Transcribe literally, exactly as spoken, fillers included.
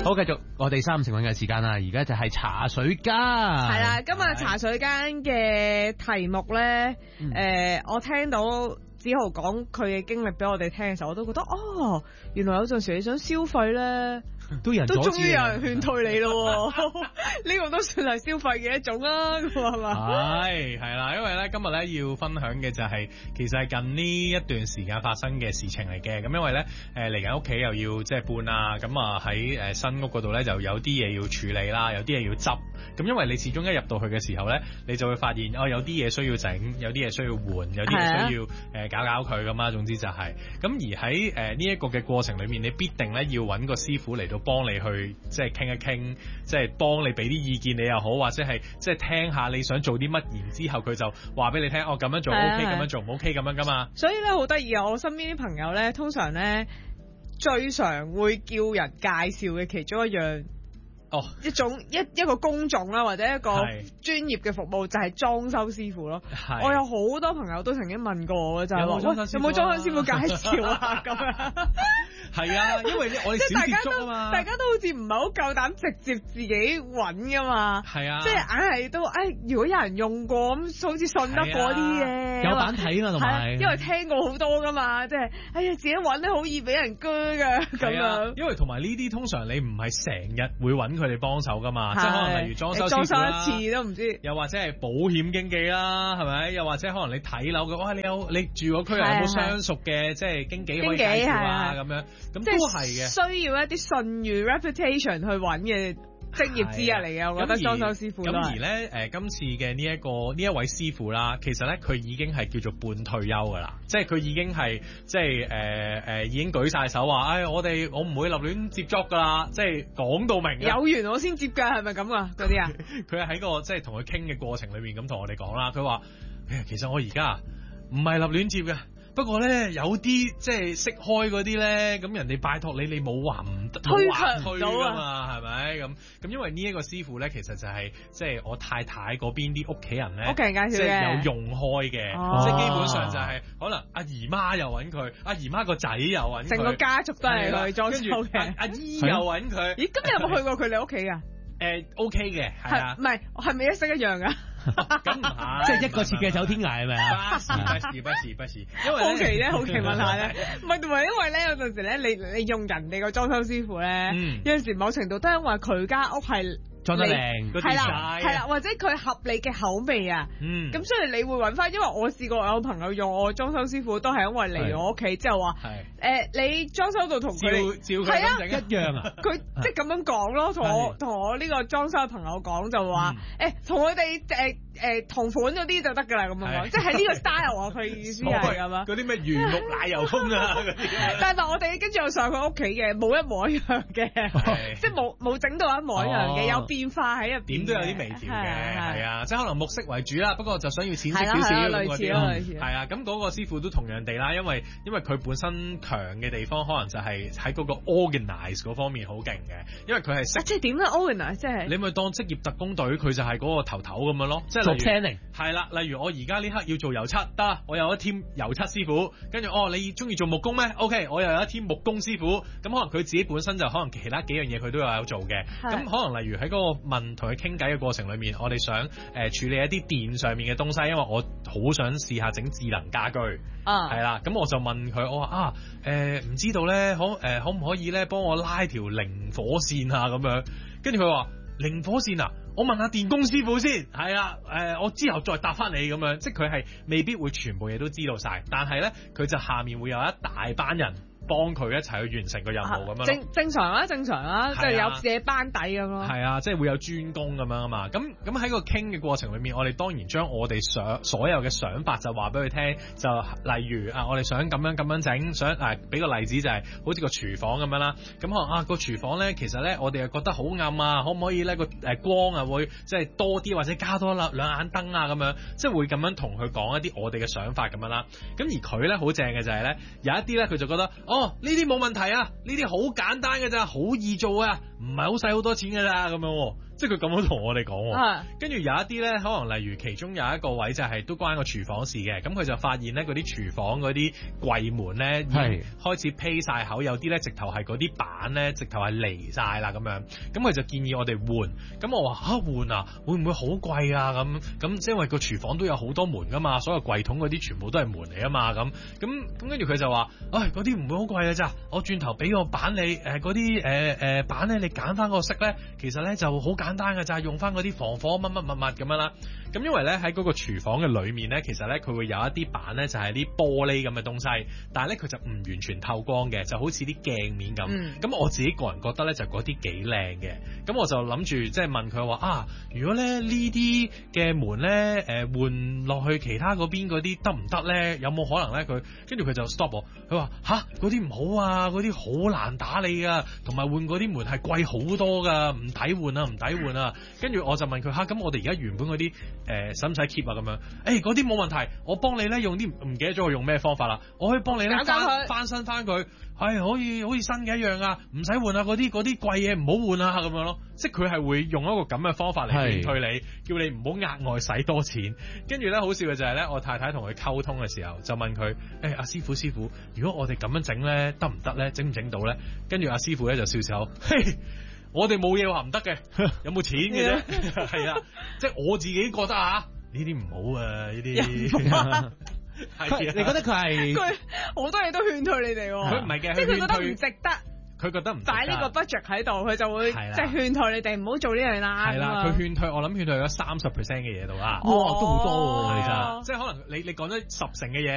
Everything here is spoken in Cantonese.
好，繼續我哋三五成韻嘅時間啦，而家就係茶水間。 係啦，今日茶水間嘅題目咧，誒、嗯呃，我聽到梓豪講佢嘅經歷俾我哋聽嘅時候，我都覺得哦，原來有陣時你想消費咧， 都人都終於有人勸退你咯，呢個都算係消費嘅一種啦，咁係嘛？ 係係啦，因為咧今日咧要分享嘅就係、是、其實係近呢一段時間發生嘅事情嚟嘅。咁因為咧誒嚟緊屋企又要即係搬啊，咁啊喺誒新屋嗰度咧就有啲嘢要處理啦，有啲嘢要執。咁因為你始終一入到去嘅時候咧，你就會發現哦有啲嘢需要整，有啲嘢需要換，有啲嘢需要誒、呃、搞搞佢咁啊。總之就係、是、咁而喺誒呢一個嘅過程裏面，你必定咧要揾個師傅嚟到幫你去即係傾一傾，即係幫你俾啲意見你又好，或者係即係聽下你想做啲乜，然之後佢就話俾你聽，哦咁樣做 OK， 咁樣做唔 OK 咁樣噶嘛。 所以咧好得意啊！我身邊啲朋友咧，通常咧最常會叫人介紹嘅其中一樣。哦，一種一一個工種啦，或者一個專業嘅服務就係裝修師傅咯。我有好多朋友都曾經問過我嘅，就係話有冇裝修師傅介紹啊？咁樣係啊，因為我哋少接觸啊嘛， 大家都好似唔係好夠膽直接自己揾噶嘛。 係啊， 即係硬係都誒，如果有人用過咁，好似信得過啲嘅， 有版睇嘛，同埋因為聽過好多噶嘛，即係哎呀自己揾咧好易俾人鋸㗎咁樣。 因為同埋呢啲通常你唔係成日會揾佢哋幫手噶嘛，即係可能例如裝修師傅啦， 裝修一次都唔知， 又或者係保險經紀啦，係咪？又或者可能你睇樓嘅，哇！你有你住嗰區有冇相熟嘅即係經紀可以介紹啊？咁樣咁都係嘅， 需要一啲信譽 reputation 去揾嘅職業之一嚟嘅，我覺得裝修師傅都係。 咁而咧誒、呃，今次嘅呢一個呢一位師傅啦，其實咧佢已經係叫做半退休噶啦，即係佢已經係即係誒誒已經舉晒手話，誒、哎、我哋我唔會立亂接觸噶啦，即係講到明。 有緣我先接㗎，係咪咁啊？嗰啲啊？ 佢係喺個即係同佢傾嘅過程裏面咁同我哋講啦，佢話誒其實我而家唔係立亂接嘅。不過咧，有啲即係識開嗰啲咧，咁人哋拜託你，你冇話唔得， 推推㗎嘛，係咪咁？咁因為呢一個師傅咧，其實就係、是、即係我太太嗰邊啲屋企人咧， 屋企人介紹嘅， 即係有用開嘅， 哦、 即係基本上就係、是、可能阿姨媽又揾佢，阿姨媽個仔又揾佢， 成個家族都係佢裝修嘅， 阿姨又揾佢。 咦？今日有冇去過佢哋屋企㗎？ 誒 OK 嘅，係啊， 唔係係咪一式一樣㗎？ 咁唔係， 即係一個設計走天涯係咪啊？ 不是不是不是不是，因為好奇咧，好奇問下咧，唔係同埋因為咧有陣時咧，你你用人哋個裝修師傅咧，嗯、有陣時某程度都係因為佢間屋係裝得靚， 係啦係啦，或者佢合你嘅口味啊，咁、嗯、所以你會揾翻，因為我試過有朋友用我裝修師傅，都係因為嚟我屋企之後話，誒、呃、你裝修到同佢照照佢一樣啊， 佢即係咁樣講咯，同我同我呢個裝修嘅朋友講就話，誒同佢哋誒誒同款嗰啲就得㗎啦，咁樣講，即係喺呢個 style 啊，佢意思係咁啊， 嗰啲咩原木奶油風啊嗰啲， 但係我哋跟住又上佢屋企嘅，冇一模一樣嘅，即係冇冇整到一模一樣嘅，有變化喺入邊， 點都有啲微調嘅，係啊，即係可能木色為主啦，不過就想要淺色少少類似咯，類似係啊，咁嗰個師傅都同樣地啦，因為因為佢本身強嘅地方，可能就係喺嗰個 organize 嗰方面好勁嘅，因為佢係識， 即係點咧 organize，即係你咪當職業特工隊，佢就係嗰個頭頭咁樣咯，即係做 planning， 係啦，例如我而家呢刻要做油漆，得，我有一 team 油漆師傅，跟住哦，你中意做木工咩 ？OK， 我又有一 team 木工師傅，咁可能佢自己本身就可能其他幾樣嘢佢都有有做嘅，咁可能例如喺嗰個問同佢傾偈嘅過程裏面，我哋想誒、呃、處理一啲電上面嘅東西，因為我好想試下整智能家居，啊，係啦，咁我就問佢，我話啊誒唔、呃、知道咧，可誒、呃、可唔可以咧幫我拉條零火線啊咁樣，跟住佢話零火線啊，我問下電工師傅先，係啦，誒、呃、我之後再答翻你咁樣，即係佢係未必會全部嘢都知道晒，但係咧佢就下面會有一大班人幫佢一齊去完成個任務咁樣， 正正常啊，正常啊，即係有自己班底咁咯。 係啊，即係會有專攻咁樣啊嘛。咁咁喺個傾嘅過程裏面，我哋當然將我哋想所有嘅想法就話俾佢聽，就例如啊，我哋想咁樣咁樣整，想誒俾個例子就係好似個廚房咁樣啦。咁可能啊個廚房咧，其實咧我哋又覺得好暗啊，可唔可以咧個誒光啊會即係多啲或者加多兩兩眼燈啊咁樣，即係會咁樣同佢講一啲我哋嘅想法咁樣啦。咁而佢咧好正嘅就係咧，有一啲咧佢就覺得哦，呢啲冇問題啊，呢啲好簡單嘅咋，好易做啊，唔係好使好多錢嘅咋咁樣。 即係佢咁樣同我哋講喎。跟住、 啊、 有一啲咧，可能例如其中有一個位就係都關個廚房事嘅，咁佢就發現咧嗰啲廚房嗰啲櫃門咧已經開始披晒口，有啲咧直頭係嗰啲板咧直頭係離晒啦咁樣，咁佢就建議我哋換，咁我話嚇換啊，會唔會好貴啊？咁咁因為個廚房都有好多門噶嘛，所有櫃桶嗰啲全部都係門嚟啊嘛，咁咁咁跟住佢就話，唉嗰啲唔會好貴嘅咋，我轉頭俾個板你，誒嗰啲誒誒板咧你揀翻個色咧，其實咧就好簡單嘅咋，用翻嗰啲防火乜乜乜乜咁樣啦。咁因為咧喺嗰個廚房嘅裏面咧，其實咧佢會有一啲板咧就係啲玻璃咁嘅東西，但係咧佢就唔完全透光嘅，就好似啲鏡面咁。咁、嗯、我自己個人覺得咧就嗰啲幾靚嘅，咁我就諗住即係問佢話啊，如果咧呢啲嘅門咧誒換落去其他嗰邊嗰啲得唔得咧？有冇可能咧？佢跟住佢就 stop 我，佢話吓嗰啲唔好啊，嗰啲好難打理啊，同埋換嗰啲門係貴好多噶，唔抵換啊，唔抵換啊。跟住我就問佢吓，咁、啊、我哋而家原本嗰啲誒使唔使 keep 啊？咁樣誒嗰啲冇問題，我幫你咧用啲唔記得咗我用咩方法啦，我可以幫你咧翻翻新翻佢。係可以好似新嘅一樣啊，唔使換啊，嗰啲嗰啲貴嘢唔好換啊，咁樣咯。即係佢係會用一個咁嘅方法嚟勸退你，叫你唔好額外使多錢。跟住咧好笑嘅就係咧，我太太同佢溝通嘅時候就問佢：誒、欸、阿師傅師傅，如果我哋咁樣整咧得唔得咧？整唔整到咧？跟住阿師傅咧就笑笑，嘿，我哋冇嘢話唔得嘅，有冇錢嘅啫？係啊，即係我自己覺得啊，呢啲唔好啊，呢啲。係，你覺得佢係佢好多嘢都勸退你哋喎？ 佢唔係嘅， 即係佢覺得唔值得。 佢覺得唔擺呢個 budget 喺度，佢就會即係勸退你哋唔好做呢樣啦。 係啦，佢勸退，我諗勸退咗三十 percent 嘅嘢度啦。 哇， 都好多喎，其實即係可能你你講咗十成嘅嘢。